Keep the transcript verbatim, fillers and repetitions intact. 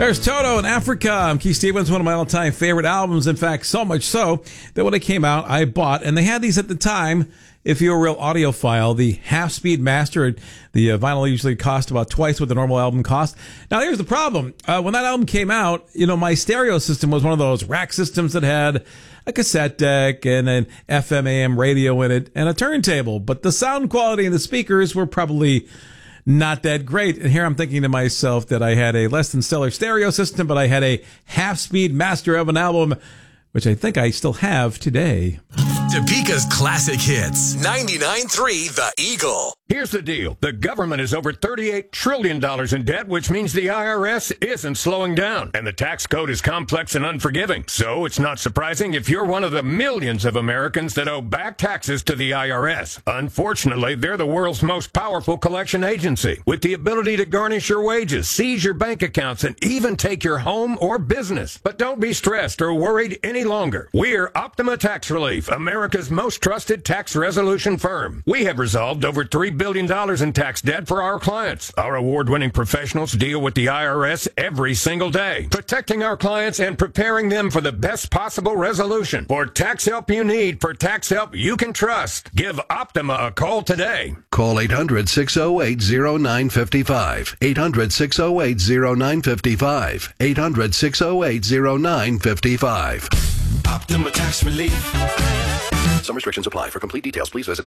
There's Toto in Africa. I'm Keith Stevens, one of my all-time favorite albums. In fact, so much so that when it came out, I bought, and they had these at the time. If you're a real audiophile, the half-speed master, the uh, vinyl usually cost about twice what the normal album cost. Now, here's the problem. Uh, when that album came out, you know, my stereo system was one of those rack systems that had a cassette deck and an F M A M radio in it and a turntable. But the sound quality and the speakers were probably not that great. And here I'm thinking to myself that I had a less than stellar stereo system, but I had a half-speed master of an album, which I think I still have today. Topeka's classic hits. ninety-nine point three The Eagle. Here's the deal. The government is over thirty-eight trillion dollars in debt, which means the I R S isn't slowing down. And the tax code is complex and unforgiving. So it's not surprising if you're one of the millions of Americans that owe back taxes to the I R S. Unfortunately, they're the world's most powerful collection agency, with the ability to garnish your wages, seize your bank accounts, and even take your home or business. But don't be stressed or worried any longer. We're Optima Tax Relief, America's most trusted tax resolution firm. We have resolved over three billion dollars in tax debt for our clients. Our award-winning professionals deal with the I R S every single day, protecting our clients and preparing them for the best possible resolution. For tax help you need, for tax help you can trust, give Optima a call today. Call eight hundred, six oh eight, oh nine five five. eight hundred, six oh eight, oh nine five five. eight hundred, six oh eight, oh nine five five. Optima Tax Relief. Some restrictions apply. For complete details, please visit